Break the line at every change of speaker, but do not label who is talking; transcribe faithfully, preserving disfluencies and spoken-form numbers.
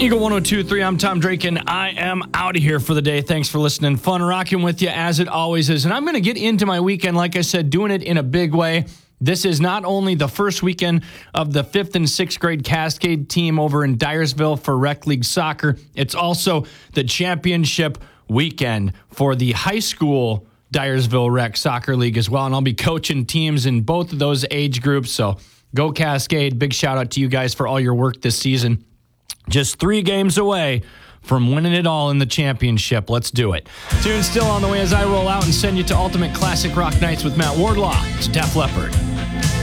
Eagle one oh two point three, I'm Tom Drake, and I am out of here for the day. Thanks for listening. Fun rocking with you, as it always is. And I'm going to get into my weekend, like I said, doing it in a big way. This is not only the first weekend of the fifth and sixth grade Cascade team over in Dyersville for Rec League Soccer. It's also the championship weekend for the high school Dyersville Rec Soccer League as well. And I'll be coaching teams in both of those age groups. So go Cascade. Big shout out to you guys for all your work this season. Just three games away from winning it all in the championship. Let's do it. Tune still on the way as I roll out and send you to Ultimate Classic Rock Nights with Matt Wardlaw. It's Def Leppard.